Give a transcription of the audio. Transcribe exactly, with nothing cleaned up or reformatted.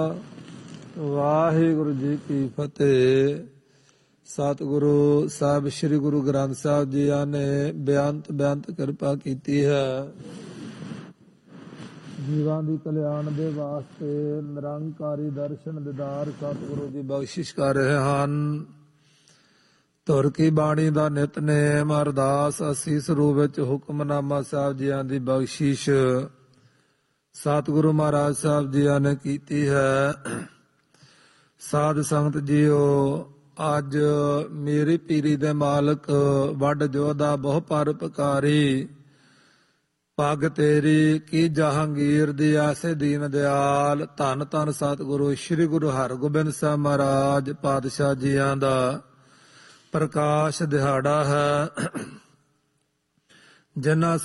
ਵਾਹਿਗੁਰੂ ਜੀ ਕੀ ਫਤਿਹ। ਸਤਿਗੁਰੂ ਸਾਹਿਬ ਸ੍ਰੀ ਗੁਰੂ ਗ੍ਰੰਥ ਸਾਹਿਬ ਜੀ ਨੇ ਬੇਅੰਤ ਬੇਅੰਤ ਕਿਰਪਾ ਕੀਤੀ ਹੈ। ਜੀਵਾਂ ਦੀ ਕਲਿਆਣ ਦੇ ਵਾਸਤੇ ਨਿਰੰਕਾਰੀ ਦਰਸ਼ਨ ਦਿਦਾਰ ਸਤਿਗੁਰੂ ਜੀ ਬਖਸ਼ਿਸ਼ ਕਰ ਰਹੇ ਹਨ। ਧੁਰ ਕੀ ਬਾਣੀ ਦਾ ਨਿਤਨੇਮ ਅਰਦਾਸ ਅਸੀਸ ਰੂਪ ਵਿੱਚ ਹੁਕਮਨਾਮਾ ਸਾਹਿਬ ਜੀਆਂ ਦੀ ਬਖਸ਼ਿਸ਼ ਸਤਿਗੁਰੂ ਮਹਾਰਾਜ ਸਾਹਿਬ ਜੀਆਂ ਨੇ ਕੀਤੀ ਹੈ। ਸਾਧ ਸੰਗਤ ਜੀਓ, ਅੱਜ ਮੇਰੀ ਪੀਰੀ ਦੇ ਮਾਲਕ ਵੱਡ ਜੋਧਾ ਬਹੁ ਪਰਉਪਕਾਰੀ ਪੱਗ ਤੇਰੀ ਕੀ ਜਹਾਂਗੀਰ ਦੀ ਆਸੇ ਦੀਨ ਦਿਆਲ ਧੰਨ ਧੰਨ ਸਤਿਗੁਰੂ ਸ੍ਰੀ ਗੁਰੂ ਹਰਗੋਬਿੰਦ ਸਾਹਿਬ ਮਹਾਰਾਜ ਪਾਤਸ਼ਾਹ ਜੀਆਂ ਦਾ ਪ੍ਰਕਾਸ਼ ਦਿਹਾੜਾ ਹੈ, ਜਿਨ੍ਹਾਂ